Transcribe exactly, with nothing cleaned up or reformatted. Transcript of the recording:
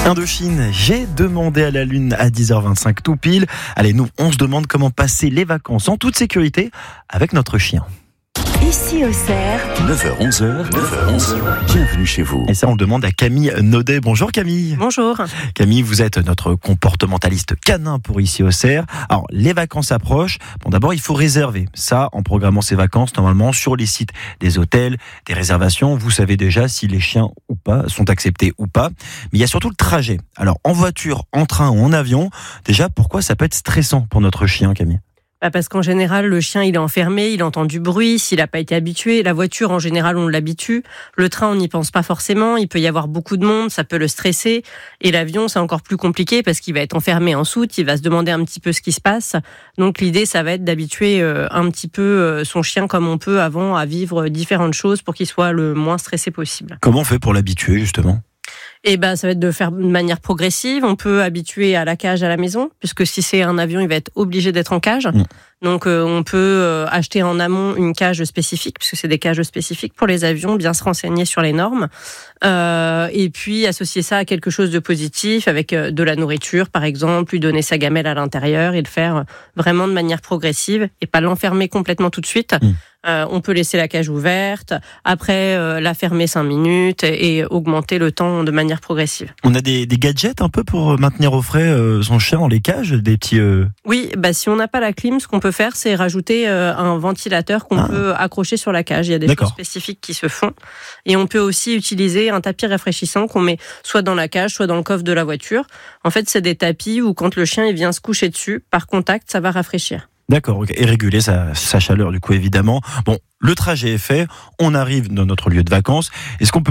Indochine, j'ai demandé à la Lune à dix heures vingt-cinq tout pile. Allez, nous, on se demande comment passer les vacances en toute sécurité avec notre chien. Ici Auxerre, neuf heures onze, neuf heures onze, bienvenue chez vous. Et ça, on le demande à Camille Naudet. Bonjour Camille. Bonjour. Camille, vous êtes notre comportementaliste canin pour Ici Auxerre. Alors, les vacances approchent. Bon, d'abord, il faut réserver. Ça, en programmant ses vacances, normalement, sur les sites des hôtels, des réservations. Vous savez déjà si les chiens ou pas sont acceptés ou pas. Mais il y a surtout le trajet. Alors, en voiture, en train ou en avion, déjà, pourquoi ça peut être stressant pour notre chien, Camille ? Bah parce qu'en général, le chien, il est enfermé, il entend du bruit, s'il n'a pas été habitué. La voiture, en général, on l'habitue. Le train, on n'y pense pas forcément. Il peut y avoir beaucoup de monde, ça peut le stresser. Et l'avion, c'est encore plus compliqué parce qu'il va être enfermé en soute, il va se demander un petit peu ce qui se passe. Donc l'idée, ça va être d'habituer un petit peu son chien comme on peut avant à vivre différentes choses pour qu'il soit le moins stressé possible. Comment on fait pour l'habituer, justement ? Et ben, ça va être de faire de manière progressive. On peut habituer à la cage à la maison, puisque si c'est un avion, il va être obligé d'être en cage. Mmh. Donc, euh, on peut euh, acheter en amont une cage spécifique, puisque c'est des cages spécifiques pour les avions, bien se renseigner sur les normes. Euh, et puis, associer ça à quelque chose de positif, avec euh, de la nourriture, par exemple, lui donner sa gamelle à l'intérieur et le faire vraiment de manière progressive et pas l'enfermer complètement tout de suite. Mmh. Euh, on peut laisser la cage ouverte, après euh, la fermer cinq minutes et, et augmenter le temps de manière progressive. On a des, des gadgets un peu pour maintenir au frais euh, son chien dans les cages, des petits... Euh... Oui, bah, si on n'a pas la clim, ce qu'on peut faire, c'est rajouter euh, un ventilateur qu'on ah. peut accrocher sur la cage. Il y a des D'accord. choses spécifiques qui se font. Et on peut aussi utiliser un tapis rafraîchissant qu'on met soit dans la cage, soit dans le coffre de la voiture. En fait, c'est des tapis où quand le chien il vient se coucher dessus, par contact, ça va rafraîchir. D'accord, okay. Et réguler sa, sa chaleur, du coup, évidemment. Bon, le trajet est fait, on arrive dans notre lieu de vacances. Est-ce qu'on peut